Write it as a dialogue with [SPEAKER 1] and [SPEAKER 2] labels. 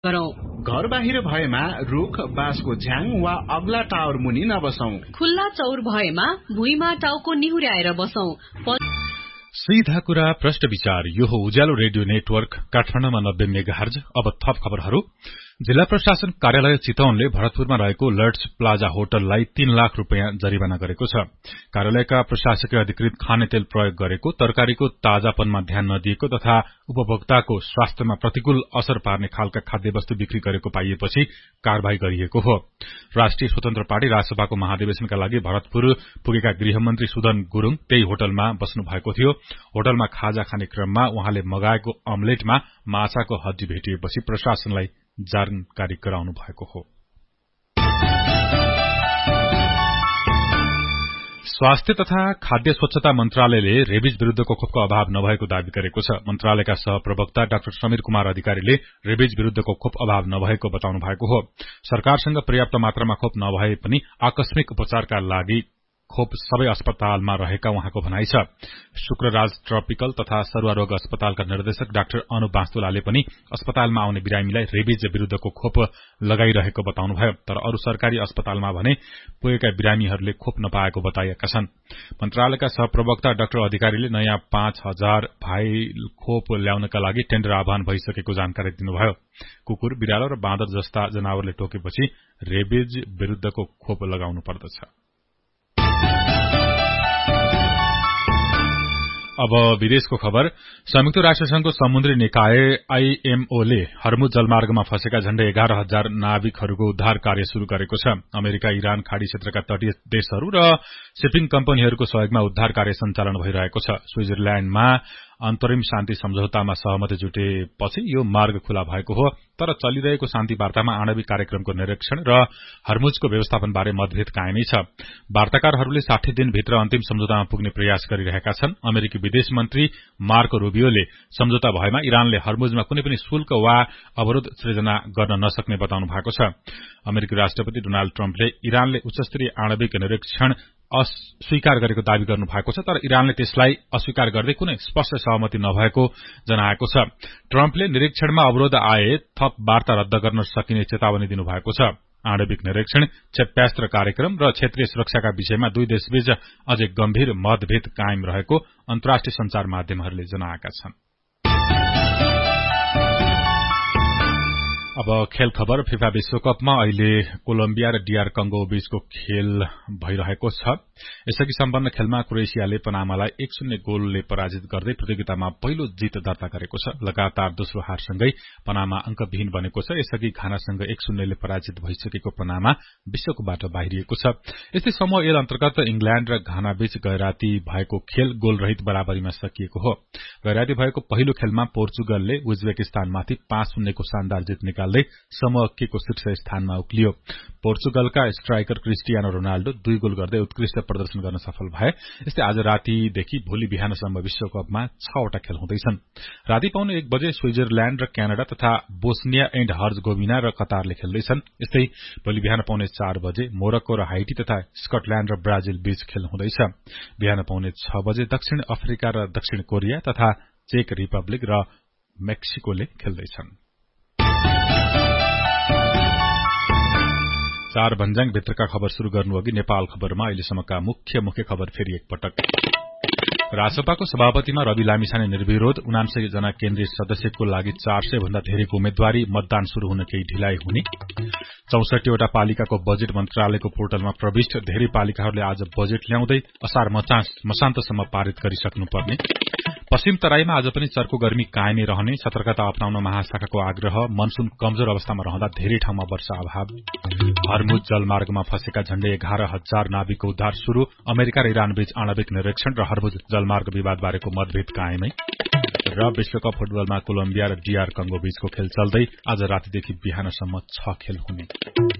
[SPEAKER 1] गरौं।
[SPEAKER 2] घर बाहिर भएमा रुख बाँसको झ्याङ वा अग्ला टावर मुनि नबसौं।
[SPEAKER 1] खुल्ला चौर भएमा भुइँमा टाउको निहुर्याएर बसौं।
[SPEAKER 3] सीधा कुरा प्रश्न विचार। यो हो उज्यालो रेडियो नेटवर्क काठमाडौँमा 90 मेगाहर्ज। अब थप खबरहरू। जिल्ला प्रशासन कार्यालय चितवनले भरतपुरमा रहेको लर्ड्स प्लाजा होटललाई 3 लाख रुपैयाँ जरिवाना गरेको छ। कार्यालयका प्रशासकीय अधिकृत खाने तेल प्रयोग गरेको, तरकारीको ताजापनमा ध्यान नदिएको तथा उपभोक्ताको स्वास्थ्यमा प्रतिकूल असर पार्ने खालका खाद्यवस्तु बिक्री गरेको पाइएपछि कारबाही गरिएको हो। राष्ट्रिय स्वतन्त्र पार्टी रासपाको महाधिवेशनका लागि भरतपुर पुगेका गृहमन्त्री सुदन गुरुङ त्यही होटलमा बस्नु भएको थियो। होटलमा खाजा खाने क्रममा उहाँले मगाएको अमलेटमा माछाको हड्डी भेटिएपछि प्रशासनलाई जानकारी गराउनु भएको हो। स्वास्थ्य तथा खाद्य स्वच्छता मन्त्रालयले रेबिज विरुद्धको खोपको अभाव नभएको दावी गरेको छ। मन्त्रालयका सहप्रवक्ता डाक्टर समीर कुमार अधिकारीले रेबिज विरुद्धको खोप अभाव नभएको बताउनु भएको हो। सरकारसँग पर्याप्त मात्रामा खोप नभए पनि आकस्मिक उपचारका लागि खोप सबै अस्पतालमा रहेका उहाँको भनाइ छ। शुक्रराज ट्रपिकल तथा सरुवा रोग अस्पतालका निर्देशक डाक्टर अनु बास्तुलाले पनि अस्पतालमा आउने बिरामीलाई रेबिज विरुद्धको खोप लगाइरहेको बताउनुभयो। तर अरू सरकारी अस्पतालमा भने पुगेका बिरामीहरूले खोप नपाएको बताएका छन्। मन्त्रालयका सहप्रवक्ता डाक्टर अधिकारीले नयाँ 5000 भाइल खोप ल्याउनका लागि टेन्डर आह्वान भइसकेको जानकारी दिनुभयो। कुकुर, बिरालो र बाँदर जस्ता जनावरले टोकेपछि रेबिज विरुद्धको खोप लगाउनु पर्दछ। अब विदेशको खबर। संयुक्त राष्ट्रसंघको समुद्री निकाय आईएमओले हर्मुज जलमार्गमा फँसेका झण्डै 11,000 नाविकहरूको उद्धार कार्य शुरू गरेको छ। अमेरिका, इरान, खाड़ी क्षेत्रका तटीय देशहरू र शिपिङ कम्पनीहरूको सहयोगमा उद्धार कार्य सञ्चालन भइरहेको छ। स्विजरल्याण्डमा अन्तरिम शान्ति सम्झौतामा सहमति जुटेपछि यो मार्ग खुला भएको हो। तर चलिरहेको शान्ति वार्तामा आणविक कार्यक्रमको निरीक्षण र हर्मुजको व्यवस्थापनबारे मतभेद कायमै छ। वार्ताकारहरूले 60 दिनभित्र अन्तिम सम्झौतामा पुग्ने प्रयास गरिरहेका छन्। अमेरिकी विदेश मन्त्री मार्को रूबियोले सम्झौता भएमा इरानले हर्मुजमा कुनै पनि शुल्क वा अवरोध सृजना गर्न नसक्ने बताउनु भएको छ। अमेरिकी राष्ट्रपति डोनाल्ड ट्रम्पले इरानले उच्चस्तरीय आणविक निरीक्षण अस्वीकार गरेको दावी गर्नु भएको छ। तर इरानले त्यसलाई अस्वीकार गर्दै कुनै स्पष्ट सहमति नभएको जनाएको छ। ट्रम्पले निरीक्षणमा अवरोध आए थप वार्ता रद्द गर्न सकिने चेतावनी दिनुभएको छ। आणविक निरीक्षण, क्षेप्यास्त्र कार्यक्रम र क्षेत्रीय सुरक्षाका विषयमा दुई देशबीच अझै गम्भीर मतभेद कायम रहेको अन्तर्राष्ट्रिय सञ्चार माध्यमहरूले जनाएका छन्। अब खेल खबर। फिफा विश्वकपमा अहिले कोलम्बिया र डीआर कंगो बीचको खेल भइरहेको छ। यसअघि सम्पन्न खेलमा क्रोएसियाले पनामालाई 1-0 गोलले पराजित गर्दै प्रतियोगितामा पहिलो जित दर्ता गरेको छ। लगातार दोस्रो हारसँगै पनामा अंकविहीन बनेको छ। यसअघि घानासँग 1-0 ले पराजित भइसकेको पनामा विश्वकपबाट बाहिरिएको छ। यस्तै समूह एल अन्तर्गत इंग्ल्याण्ड र घाना बीच गैराती भएको खेल गोलरहित बराबरीमा सकिएको हो। गैराती भएको पहिलो खेलमा पोर्चुगलले उज्बेकिस्तानमाथि 5-0 को शानदार जित निकाल्दै समूह के को शीर्ष स्थानमा उक्लियो। पोर्चुगलका स्ट्राइकर क्रिस्टियानो रोनाल्डो 2 गोल गर्दै उत्कृष्ट प्रदर्शन गर्न सफल भए। यस्तै आज रातिदेखि भोलि बिहानसम्म विश्वकपमा 6 वटा खेल हुँदैछन्। राति पाउने 1 बजे स्विजरल्याण्ड र क्यानाडा तथा बोस्निया एण्ड हर्जगोभिना र कतारले खेल्दैछन्। यस्तै भोलि बिहान पाउने 4 बजे मोरक्को र हाइटी तथा स्कटल्याण्ड र ब्राजिल बीच खेल हुँदैछ। बिहान पाउने 6 बजे दक्षिण अफ्रिका र दक्षिण कोरिया तथा चेक रिपब्लिक र मेक्सिकोले खेल्दैछन्। 4 भन्ज्याङ भित्रका खबर शुरू गर्नु अघि नेपाल खबरमा अहिलेसम्मका मुख्य खबर फेरि एकपटक। रासपाको सभापतिमा रवि लामिछाने निर्विरोध। 79 जना केन्द्रीय सदस्यको लागि 400 भन्दा धेरैको उम्मेद्वारी। मतदान शुरू हुन केही ढिलाइ हुने। 64 वटा पालिकाको बजेट मन्त्रालयको पोर्टलमा प्रविष्ट। धेरै पालिकाहरूले आज बजेट ल्याउँदै असार मसान्तसम्म पारित गरिसक्नुपर्ने। पश्चिम तराईमा आज पनि चर्को गर्मी कायमै रहने। सतर्कता अपनाउन महाशाखाको आग्रह। मनसून कमजोर अवस्थामा रहँदा धेरै ठाउँमा वर्षा अभाव। हर्मुज जलमार्गमा फँसेका झण्डै 11,000 नाविकको उद्धार शुरू। अमेरिका र इरान बीच आणविक निरीक्षण र हर्मुज जलमार्ग विवादबारेको मतभेद कायमै। र विश्वकप फुटबलमा कोलम्बिया र डीआर कंगो बीचको खेल चल्दै आज रातिदेखि बिहानसम्म 6 खेल हुने।